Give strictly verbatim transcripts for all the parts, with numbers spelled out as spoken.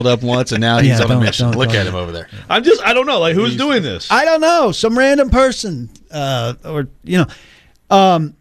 up once, and now he's Yeah, on a don't- mission. don't Look go at there. him over there. I'm just, I don't know, like who's doing this? I don't know. Some random person, uh, or you know, um,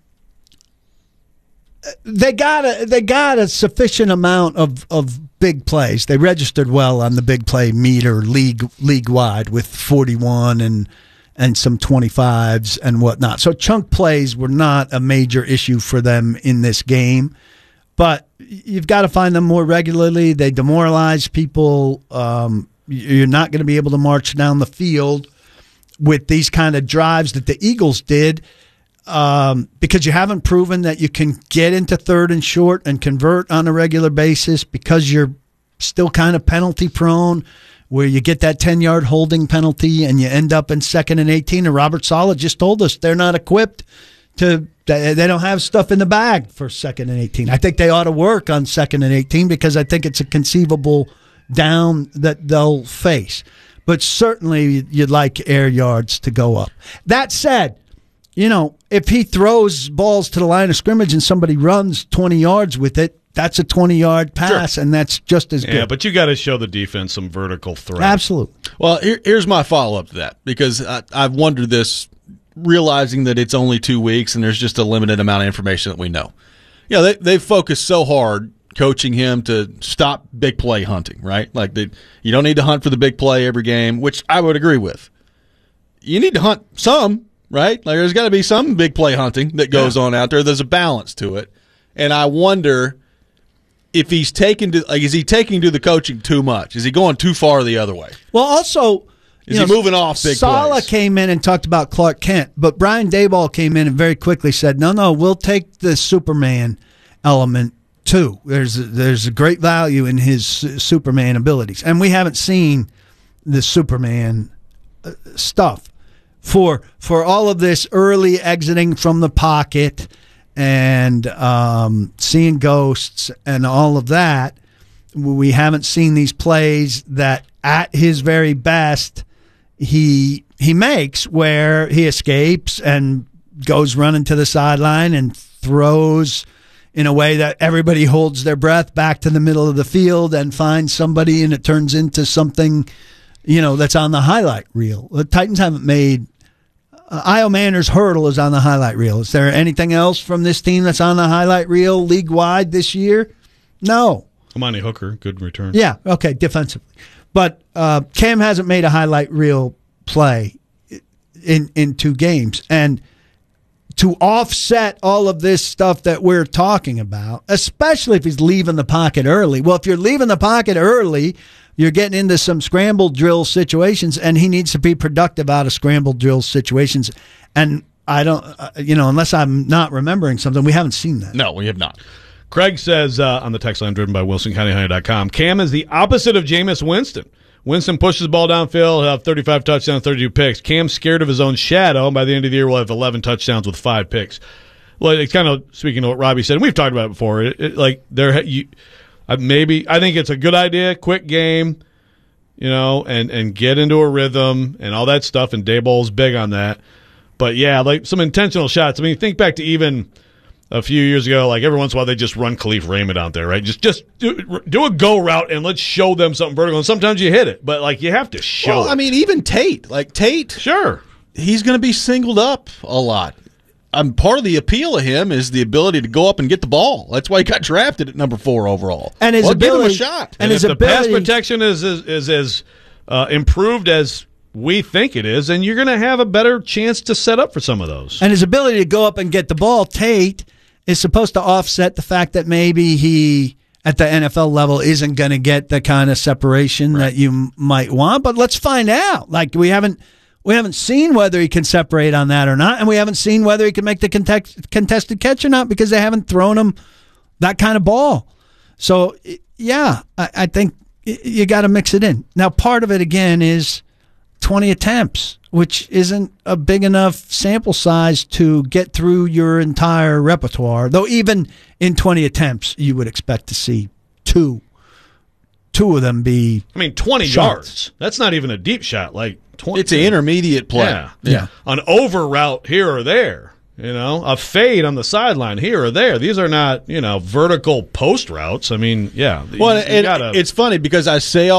they got a they got a sufficient amount of, of big plays. They registered well on the big play meter league league wide with forty-one and and some twenty-fives and whatnot. So chunk plays were not a major issue for them in this game. But you've got to find them more regularly. They demoralize people. Um, you're not going to be able to march down the field with these kind of drives that the Eagles did um, because you haven't proven that you can get into third and short and convert on a regular basis because you're still kind of penalty prone where you get that ten-yard holding penalty and you end up in second and eighteen. And Robert Saleh just told us they're not equipped to – they don't have stuff in the bag for second and eighteen. I think they ought to work on second and eighteen because I think it's a conceivable down that they'll face. But certainly you'd like air yards to go up. That said, you know, if he throws balls to the line of scrimmage and somebody runs twenty yards with it, that's a twenty-yard pass, sure. And that's just as good. Yeah, but you got to show the defense some vertical threat. Absolutely. Well, here, here's my follow-up to that because I, I've wondered this realizing that it's only two weeks and there's just a limited amount of information that we know. You know, they, they've focused so hard coaching him to stop big play hunting, right? Like they, you don't need to hunt for the big play every game, which I would agree with. You need to hunt some, right? Like there's got to be some big play hunting that goes yeah. on out there. There's a balance to it. And I wonder if he's taking to, like, is he taking to the coaching too much? Is he going too far the other way? Well, also, Is you he know, moving off big Saleh plays? came in and talked about Clark Kent, but Brian Daboll came in and very quickly said, no, no, we'll take the Superman element too. There's a, there's a great value in his Superman abilities. And we haven't seen the Superman uh, stuff. For, for all of this early exiting from the pocket and um, seeing ghosts and all of that, we haven't seen these plays that at his very best he he makes where he escapes and goes running to the sideline and throws in a way that everybody holds their breath back to the middle of the field and finds somebody and it turns into something, you know, that's on the highlight reel. The Titans haven't made uh, Io Manner's hurdle is on the highlight reel. Is there anything else from this team that's on the highlight reel league-wide this year? No. Amani Hooker, good return. Yeah, okay, defensively. But uh, Cam hasn't made a highlight reel play in in two games. And to offset all of this stuff that we're talking about, especially if he's leaving the pocket early. Well, if you're leaving the pocket early, you're getting into some scramble drill situations, and he needs to be productive out of scramble drill situations. And I don't, uh, you know, unless I'm not remembering something, we haven't seen that. No, we have not. Craig says uh, on the text line driven by Wilson County Honey dot com, Cam is the opposite of Jameis Winston. Winston pushes the ball downfield, he'll have thirty-five touchdowns, thirty-two picks. Cam's scared of his own shadow, and by the end of the year, we'll have eleven touchdowns with five picks. Well, it's kind of speaking of what Robbie said, and we've talked about it before. It, it, like there, you uh, maybe I think it's a good idea, quick game, you know, and and get into a rhythm and all that stuff. And Daboll's big on that. But yeah, like some intentional shots. I mean, think back to even a few years ago, like every once in a while they just run Khalif Raymond out there, right? Just just do, do a go route and let's show them something vertical. And sometimes you hit it, but like you have to show Well, it. I mean, even Tate, like Tate, Sure. he's going to be singled up a lot. Um, part of the appeal of him is the ability to go up and get the ball. That's why he got drafted at number four overall. And his well, ability, give him a shot. And, And his if the pass ability, protection is is, is as uh, improved as we think it is, then you're going to have a better chance to set up for some of those. and his ability to go up and get the ball, Tate, is supposed to offset the fact that maybe he, at the N F L level, isn't going to get the kind of separation right. that you m- might want. But let's find out. Like we haven't, we haven't seen whether he can separate on that or not, and we haven't seen whether he can make the contest- contested catch or not because they haven't thrown him that kind of ball. So yeah, I, I think you got to mix it in. Now, part of it again is twenty attempts, which isn't a big enough sample size to get through your entire repertoire. Though even in twenty attempts, you would expect to see two, two of them be. I mean, twenty shots. yards. That's not even a deep shot. Like twenty. It's an intermediate play. Yeah. Yeah. An over route here or there. You know, a fade on the sideline here or there. These are not, you know, vertical post routes. I mean, yeah. Well, you, you and gotta, it's funny because I say